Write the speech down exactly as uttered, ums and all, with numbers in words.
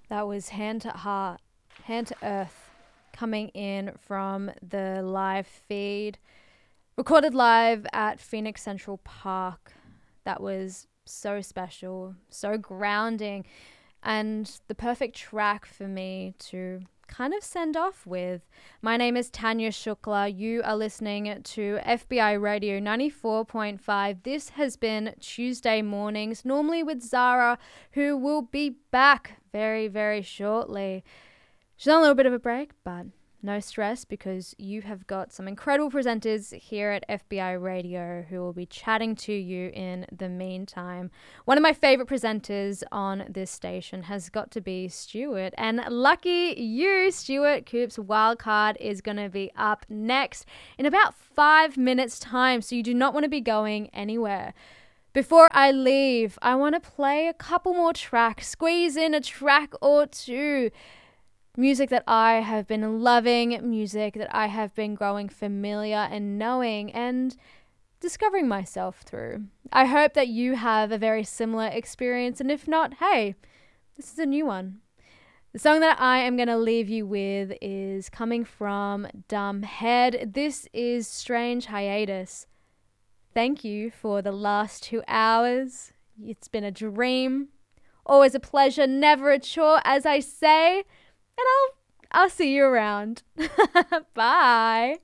That was Hand to Heart, Hand to Earth, coming in from the live feed, recorded live at Phoenix Central Park. That was so special, so grounding, and the perfect track for me to kind of send off with. My name is Tanya Shukla. You are listening to F B I Radio ninety-four point five. This has been Tuesday mornings, normally with Zara, who will be back very, very shortly. She's on a little bit of a break, but no stress because you have got some incredible presenters here at F B I Radio who will be chatting to you in the meantime. One of my favorite presenters on this station has got to be Stuart, and lucky you, Stuart Coop's Wildcard is going to be up next in about five minutes time, so you do not want to be going anywhere. Before I leave, I want to play a couple more tracks, squeeze in a track or two. Music that I have been loving, music that I have been growing familiar and knowing and discovering myself through. I hope that you have a very similar experience, and if not, hey, this is a new one. The song that I am going to leave you with is coming from Dumb Head. This is Strange Hiatus. Thank you for the last two hours. It's been a dream. Always a pleasure, never a chore, as I say. And I'll I'll see you around. Bye.